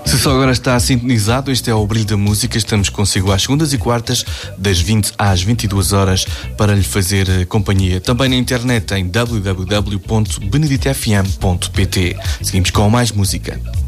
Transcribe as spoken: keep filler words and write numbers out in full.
Se só agora está sintonizado, este é o Brilho da Música. Estamos consigo às segundas e quartas, das vinte às vinte e duas horas, para lhe fazer companhia. Também na internet em w w w ponto benedito f m ponto p t. Seguimos com mais música.